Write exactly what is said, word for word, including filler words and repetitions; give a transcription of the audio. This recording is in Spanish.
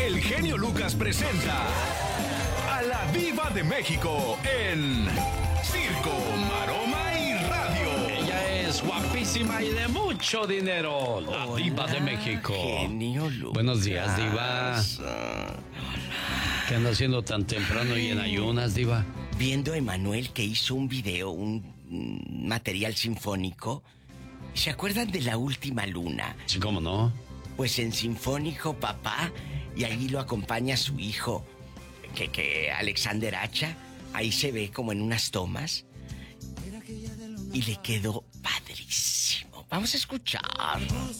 el genio Lucas presenta a la Diva de México en Circo, Maroma y Radio. Ella es guapísima y de mucho dinero, la Hola, Diva de México. Genio Lucas. Buenos días, Diva. ¿Qué anda haciendo tan temprano y en ayunas, Diva? Viendo a Emanuel que hizo un video, un mm, material sinfónico. ¿Se acuerdan de La Última Luna? Sí, ¿cómo no? Pues en sinfónico, papá, y ahí lo acompaña su hijo, que, que Alexander Hacha. Ahí se ve como en unas tomas. Y le quedó padrísimo. Vamos a escuchar.